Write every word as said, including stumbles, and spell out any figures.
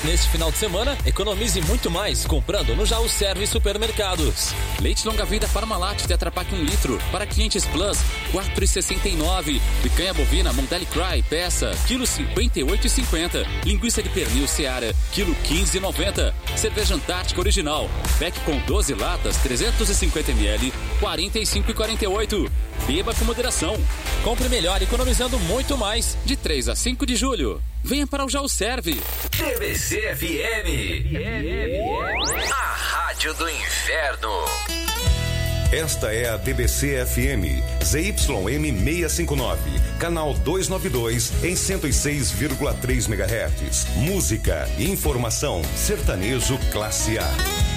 neste final de semana, economize muito mais comprando no Jaú Serve Supermercados. Leite longa-vida Parmalat Tetra Pak um litro para quinhentos Plus, quatro reais e sessenta e nove centavos. Picanha bovina Mondelez Cry, peça, quilo cinquenta e oito reais e cinquenta centavos. Linguiça de pernil Seara, quilo quinze reais e noventa centavos. Cerveja Antártica Original, pack com doze latas, trezentos e cinquenta mililitros, quarenta e cinco reais e quarenta e oito centavos. Beba com moderação. Compre melhor, economizando muito mais. De três a cinco de julho. Venha para o Jaú Serve. D B C F M. A Rádio do Inverno. Esta é a D B C F M, Z Y M seiscentos e cinquenta e nove, canal duzentos e noventa e dois, em cento e seis vírgula três megahertz. Música e informação, sertanejo classe A.